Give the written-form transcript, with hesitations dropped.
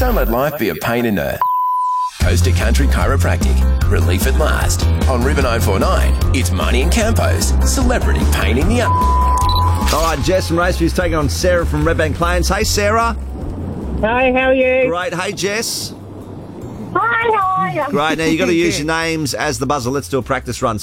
Don't let life be a pain in the... Coast to Country Chiropractic. Relief at last. On River 949, it's Marnie and Campo's Celebrity Pain in the... All right, Jess from Raceview's taking on Sarah from Redbank Plains. Hey, Sarah. Hi, how are you? Great. Hey, Jess. Hi, how are you? Great. Now, you've got to use your names as the buzzer. Let's do a practice run.